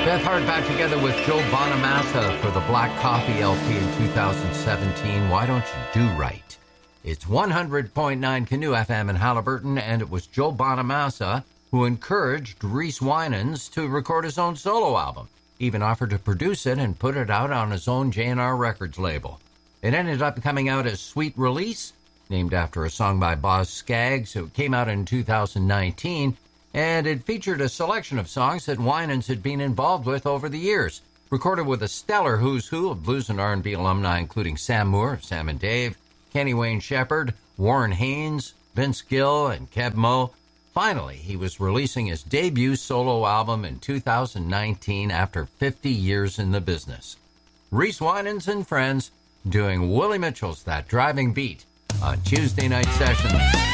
Beth Hart back together with Joe Bonamassa for the Black Coffee LP in 2017. Why Don't You Do Right? It's 100.9 Canoe FM in Halliburton, and it was Joe Bonamassa who encouraged Reese Winans to record his own solo album. Even offered to produce it and put it out on his own J&R Records label. It ended up coming out as Sweet Release, named after a song by Boz Scaggs, who came out in 2019, and it featured a selection of songs that Winans had been involved with over the years, recorded with a stellar who's who of blues and R&B alumni, including Sam Moore of Sam and Dave, Kenny Wayne Shepherd, Warren Haynes, Vince Gill, and Keb Mo. Finally, he was releasing his debut solo album in 2019 after 50 years in the business. Reese Winans and Friends doing Willie Mitchell's That Driving Beat on Tuesday Night Sessions.